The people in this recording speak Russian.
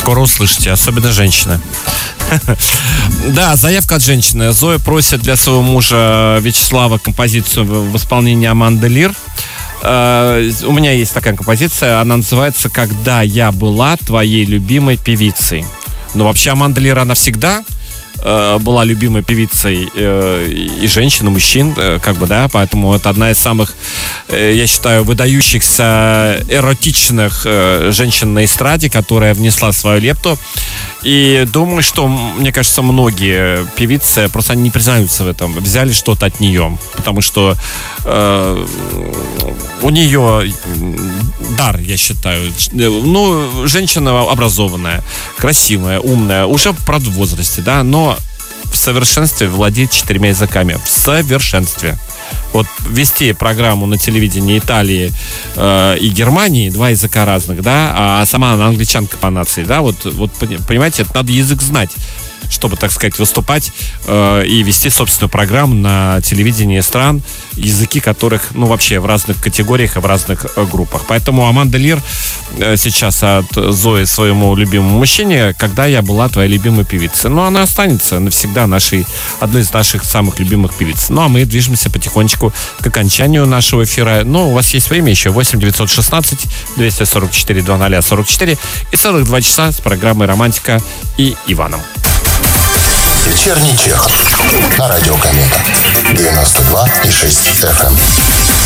скоро услышите, особенно женщины. Да, заявка от женщины. Зоя просит для своего мужа Вячеслава композицию в исполнении Аманды Лир. У меня есть такая композиция, она называется «Когда я была твоей любимой певицей». Но вообще Аманда Лир, она всегда была любимой певицей и женщин, и мужчин, как бы, да, поэтому это одна из самых, я считаю, выдающихся эротичных женщин на эстраде, которая внесла свою лепту. И думаю, что, мне кажется, многие певицы просто не признаются в этом, взяли что-то от нее, потому что у нее дар, я считаю. Ну, женщина образованная, красивая, умная, уже, правда, в возрасте, да, но в совершенстве владеет 4 языками. В совершенстве. Вот вести программу на телевидении Италии и Германии, 2 языка разных, да, а сама она англичанка по нации, да, вот понимаете, это надо язык знать, чтобы, так сказать, выступать и вести собственную программу на телевидении стран, языки которых, ну, вообще в разных категориях и в разных группах. Поэтому Аманда Лир сейчас от Зои своему любимому мужчине «Когда я была твоей любимой певицей». Но она останется навсегда одной из наших самых любимых певиц. Ну, а мы движемся потихонечку к окончанию нашего эфира. Но у вас есть время еще 8 916 244 2044 и целых 2 часа с программой «Романтика» и Иваном. Вечерний Чехов на радио Комета 92,6 FM.